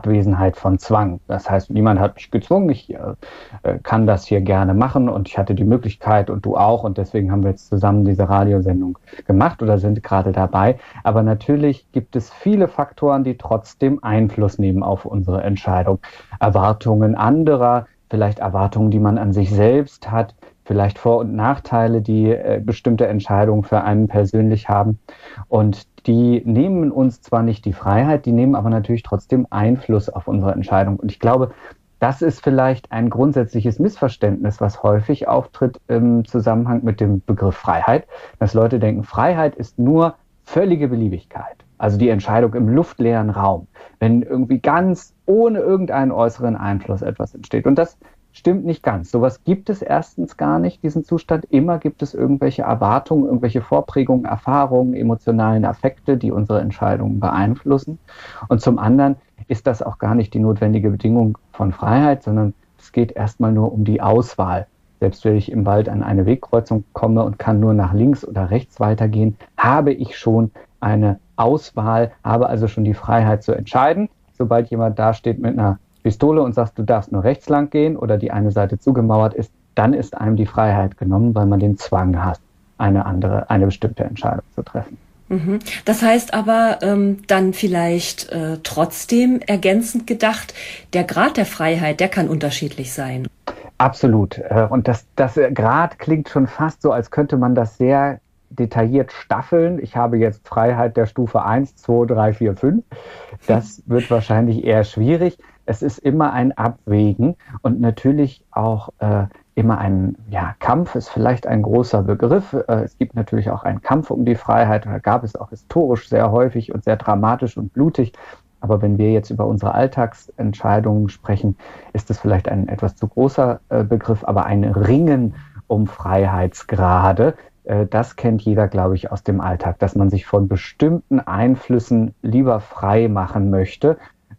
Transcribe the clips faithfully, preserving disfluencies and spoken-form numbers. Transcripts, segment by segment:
Abwesenheit von Zwang. Das heißt, niemand hat mich gezwungen, ich äh, kann das hier gerne machen und ich hatte die Möglichkeit und du auch und deswegen haben wir jetzt zusammen diese Radiosendung gemacht oder sind gerade dabei. Aber natürlich gibt es viele Faktoren, die trotzdem Einfluss nehmen auf unsere Entscheidung. Erwartungen anderer, vielleicht Erwartungen, die man an sich selbst hat, vielleicht Vor- und Nachteile, die äh, bestimmte Entscheidungen für einen persönlich haben. Und die nehmen uns zwar nicht die Freiheit, die nehmen aber natürlich trotzdem Einfluss auf unsere Entscheidung. Und ich glaube, das ist vielleicht ein grundsätzliches Missverständnis, was häufig auftritt im Zusammenhang mit dem Begriff Freiheit, dass Leute denken, Freiheit ist nur völlige Beliebigkeit. Also die Entscheidung im luftleeren Raum, wenn irgendwie ganz ohne irgendeinen äußeren Einfluss etwas entsteht. Und das stimmt nicht ganz. Sowas gibt es erstens gar nicht, diesen Zustand. Immer gibt es irgendwelche Erwartungen, irgendwelche Vorprägungen, Erfahrungen, emotionalen Affekte, die unsere Entscheidungen beeinflussen. Und zum anderen ist das auch gar nicht die notwendige Bedingung von Freiheit, sondern es geht erstmal nur um die Auswahl. Selbst wenn ich im Wald an eine Wegkreuzung komme und kann nur nach links oder rechts weitergehen, habe ich schon eine Auswahl, habe also schon die Freiheit zu entscheiden. Sobald jemand dasteht mit einer Pistole und sagst, du darfst nur rechts lang gehen oder die eine Seite zugemauert ist, dann ist einem die Freiheit genommen, weil man den Zwang hat, eine andere, eine bestimmte Entscheidung zu treffen. Das heißt aber ähm, dann vielleicht äh, trotzdem ergänzend gedacht, der Grad der Freiheit, der kann unterschiedlich sein. Absolut. Und das, das Grad klingt schon fast so, als könnte man das sehr detailliert staffeln. Ich habe jetzt Freiheit der Stufe eins, zwei, drei, vier, fünf. Das wird wahrscheinlich eher schwierig. Es ist immer ein Abwägen und natürlich auch äh, immer ein ja, Kampf ist vielleicht ein großer Begriff. Äh, es gibt natürlich auch einen Kampf um die Freiheit, oder gab es auch historisch sehr häufig und sehr dramatisch und blutig. Aber wenn wir jetzt über unsere Alltagsentscheidungen sprechen, ist es vielleicht ein etwas zu großer äh, Begriff, aber ein Ringen um Freiheitsgrade. Äh, das kennt jeder, glaube ich, aus dem Alltag, dass man sich von bestimmten Einflüssen lieber frei machen möchte,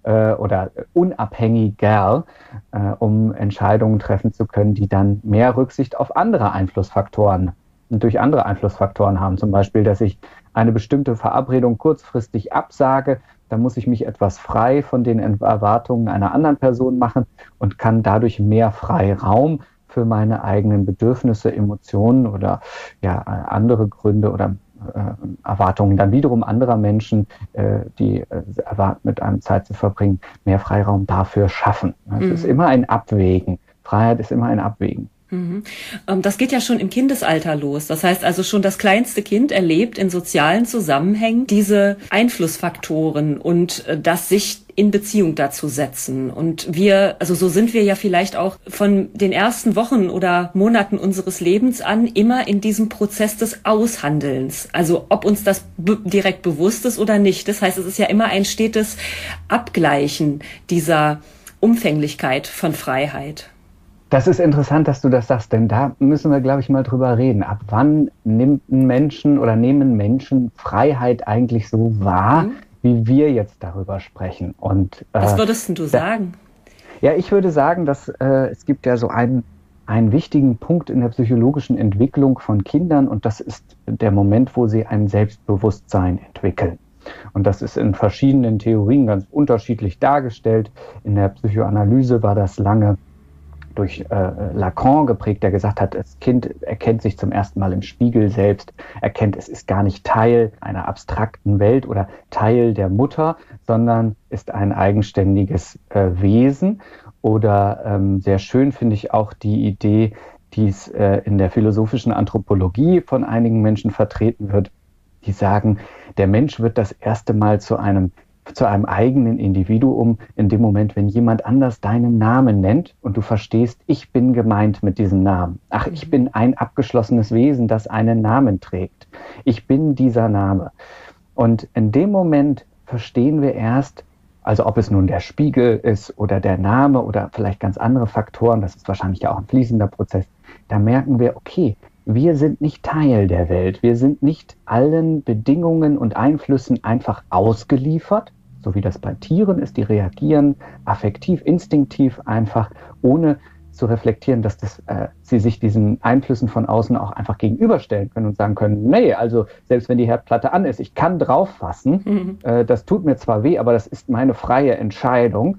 oder unabhängiger, äh, um Entscheidungen treffen zu können, die dann mehr Rücksicht auf andere Einflussfaktoren und durch andere Einflussfaktoren haben. Zum Beispiel, dass ich eine bestimmte Verabredung kurzfristig absage, dann muss ich mich etwas frei von den Erwartungen einer anderen Person machen und kann dadurch mehr Freiraum für meine eigenen Bedürfnisse, Emotionen oder ja, andere Gründe oder Erwartungen dann wiederum anderer Menschen, die erwarten, mit einem Zeit zu verbringen, mehr Freiraum dafür schaffen. Es mhm. ist immer ein Abwägen. Freiheit ist immer ein Abwägen. Mhm. Das geht ja schon im Kindesalter los. Das heißt also schon das kleinste Kind erlebt in sozialen Zusammenhängen diese Einflussfaktoren und das sich in Beziehung dazu setzen. Und wir, also so sind wir ja vielleicht auch von den ersten Wochen oder Monaten unseres Lebens an immer in diesem Prozess des Aushandelns. Also ob uns das be- direkt bewusst ist oder nicht. Das heißt, es ist ja immer ein stetes Abgleichen dieser Umfänglichkeit von Freiheit. Das ist interessant, dass du das sagst, denn da müssen wir, glaube ich, mal drüber reden. Ab wann nimmt ein Menschen oder nehmen Menschen Freiheit eigentlich so wahr, mhm. wie wir jetzt darüber sprechen? Und, äh, was würdest denn du da, sagen? Ja, ich würde sagen, dass äh, es gibt ja so einen, einen wichtigen Punkt in der psychologischen Entwicklung von Kindern und das ist der Moment, wo sie ein Selbstbewusstsein entwickeln. Und das ist in verschiedenen Theorien ganz unterschiedlich dargestellt. In der Psychoanalyse war das lange durch äh, Lacan geprägt, der gesagt hat, das Kind erkennt sich zum ersten Mal im Spiegel selbst, erkennt, es ist gar nicht Teil einer abstrakten Welt oder Teil der Mutter, sondern ist ein eigenständiges äh, Wesen. Oder ähm, sehr schön finde ich auch die Idee, die es äh, in der philosophischen Anthropologie von einigen Menschen vertreten wird, die sagen, der Mensch wird das erste Mal zu einem zu einem eigenen Individuum in dem Moment, wenn jemand anders deinen Namen nennt und du verstehst, ich bin gemeint mit diesem Namen. Ach, ich bin ein abgeschlossenes Wesen, das einen Namen trägt. Ich bin dieser Name. Und in dem Moment verstehen wir erst, also ob es nun der Spiegel ist oder der Name oder vielleicht ganz andere Faktoren, das ist wahrscheinlich ja auch ein fließender Prozess, da merken wir, okay, wir sind nicht Teil der Welt. Wir sind nicht allen Bedingungen und Einflüssen einfach ausgeliefert, so wie das bei Tieren ist. Die reagieren affektiv, instinktiv einfach, ohne zu reflektieren, dass das, äh, sie sich diesen Einflüssen von außen auch einfach gegenüberstellen können und sagen können, nee, also selbst wenn die Herdplatte an ist, ich kann drauf fassen, mhm. äh, das tut mir zwar weh, aber das ist meine freie Entscheidung.